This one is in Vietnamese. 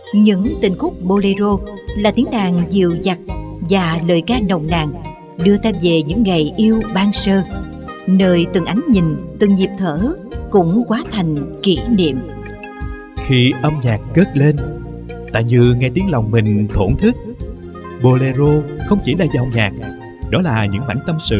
Những tình khúc bolero là tiếng đàn dịu dặt và lời ca nồng nàn đưa ta về những ngày yêu ban sơ, nơi từng ánh nhìn, từng nhịp thở cũng hóa thành kỷ niệm. Khi âm nhạc cất lên, ta như nghe tiếng lòng mình thổn thức. Bolero không chỉ là dòng nhạc, đó là những mảnh tâm sự